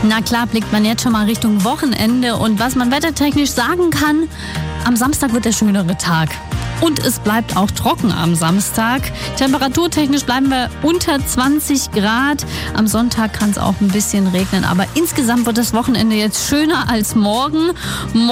Na klar, blickt man jetzt schon mal Richtung Wochenende und was man wettertechnisch sagen kann, am Samstag wird der schönere Tag. Und es bleibt auch trocken am Samstag. Temperaturtechnisch bleiben wir unter 20 Grad. Am Sonntag kann es auch ein bisschen regnen, aber insgesamt wird das Wochenende jetzt schöner als morgen.